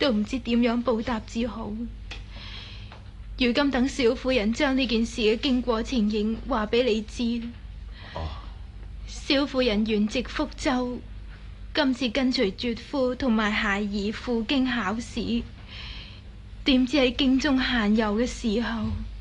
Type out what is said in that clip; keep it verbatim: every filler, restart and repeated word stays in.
都唔知點樣報答至好。如今等小婦人將呢件事嘅經過情形話俾你知。 哦， 小婦人原籍福州，今次跟隨絕夫同埋孩兒赴京考試，點知喺京中閒遊嘅時候，